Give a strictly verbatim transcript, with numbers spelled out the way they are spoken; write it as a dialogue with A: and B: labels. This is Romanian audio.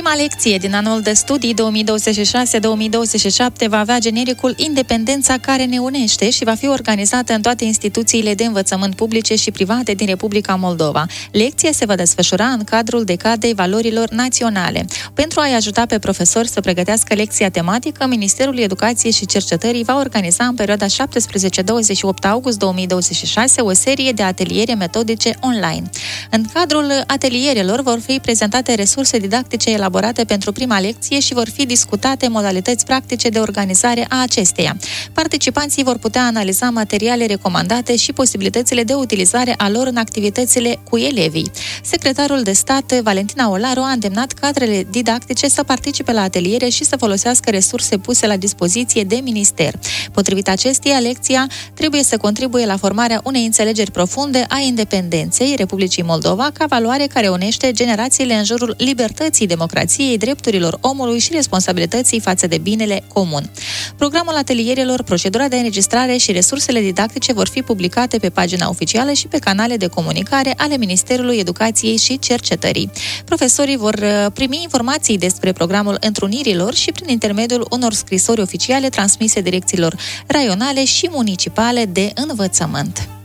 A: Prima lecție din anul de studii două mii douăzeci și șase două mii douăzeci și șapte va avea genericul Independența care ne unește și va fi organizată în toate instituțiile de învățământ publice și private din Republica Moldova. Lecția se va desfășura în cadrul decadei valorilor naționale. Pentru a-i ajuta pe profesori să pregătească lecția tematică, Ministerul Educației și Cercetării va organiza în perioada șaptesprezece douăzeci și opt august două mii douăzeci și șase o serie de ateliere metodice online. În cadrul atelierelor vor fi prezentate resurse didactice elaborate pentru prima lecție și vor fi discutate modalități practice de organizare a acesteia. Participanții vor putea analiza materiale recomandate și posibilitățile de utilizare a lor în activitățile cu elevii. Secretarul de stat, Valentina Olaru, a îndemnat cadrele didactice să participe la ateliere și să folosească resurse puse la dispoziție de minister. Potrivit acesteia, lecția trebuie să contribuie la formarea unei înțelegeri profunde a independenței Republicii Moldova ca valoare care unește generațiile în jurul libertății, democrației, drepturilor omului și responsabilității față de binele comun. Programul atelierelor, procedura de înregistrare și resursele didactice vor fi publicate pe pagina oficială și pe canale de comunicare ale Ministerului Educației și Cercetării. Profesorii vor primi informații despre programul întrunirilor și prin intermediul unor scrisori oficiale transmise direcțiilor raionale și municipale de învățământ.